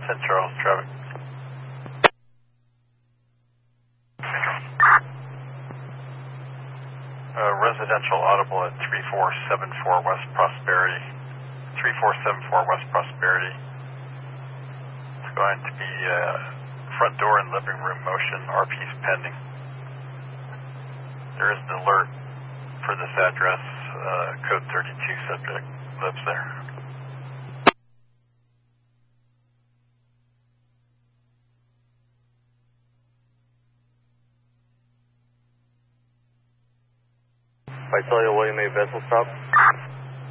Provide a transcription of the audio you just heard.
St. Charles traffic. Residential audible at 3474 West Prosperity. 3474 West Prosperity. It's going to be front door and living room motion, RP's pending. There is an alert for this address, code 32 subject lives there. Visalia William A. Vessel stop.